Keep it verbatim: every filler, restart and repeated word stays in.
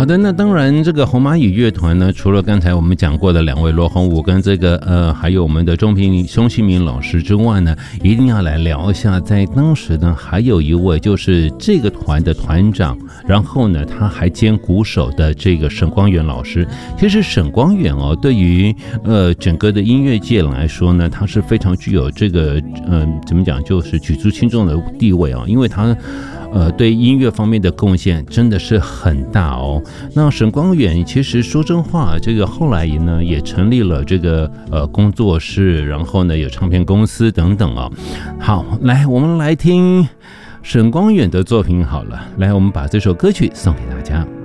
的，那当然，这个红蚂蚁乐团呢，除了刚才我们讲过的两位罗宏武跟这个呃，还有我们的钟平钟新民老师之外呢，一定要来聊一下，在当时呢，还有一位就是这个团的团长，然后呢，他还兼鼓手的这个沈光远老师。其实沈光远哦，对于呃整个的音乐界来说呢，他是非常具有这个嗯、呃、怎么讲，就是举足轻重的地位啊，因为他。呃，对音乐方面的贡献真的是很大哦。那沈光远其实说真话，这个后来呢也成立了这个呃工作室，然后呢有唱片公司等等啊、哦。好，来我们来听沈光远的作品好了，来我们把这首歌曲送给大家。